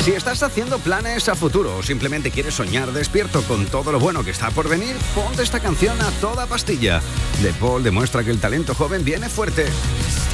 Si estás haciendo planes a futuro o simplemente quieres soñar despierto con todo lo bueno que está por venir, ponte esta canción a toda pastilla. De Paul demuestra que el talento joven viene fuerte.